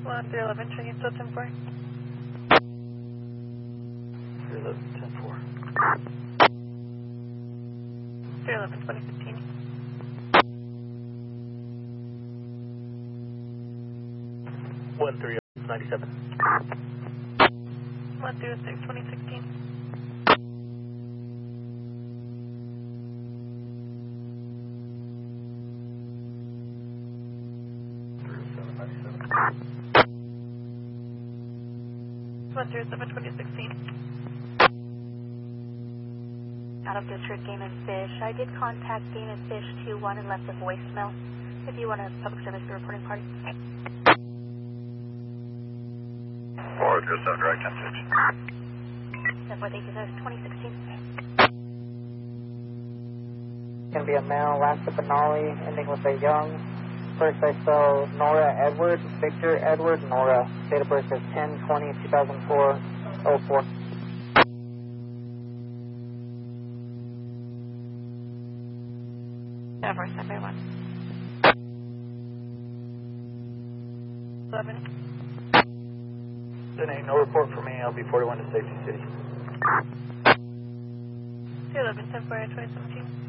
311, showing you still 10-4. 311, 10-4. 311, 2015. 1397. 106, 2016. 107, 2016. Out of district Game and Fish. I did contact Game and Fish 2-1 and left a voicemail. If you want a public service to reporting party. 407, direct 10-6. 2016. Going to be a male, last of Benali, ending with a young. First I saw Nora Edward, Victor Edward, Nora. Date of birth is 10/20/2004, 04. Over, everyone. 11. Then ain't no report for me. I'll be 41 to Safety City. 311, 10-4, 2017.